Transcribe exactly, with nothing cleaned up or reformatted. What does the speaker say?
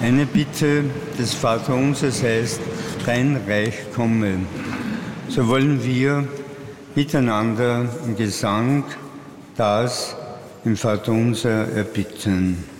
Eine Bitte des Vaterunsers heißt, dein Reich komme. So wollen wir miteinander im Gesang das im Vaterunser erbitten.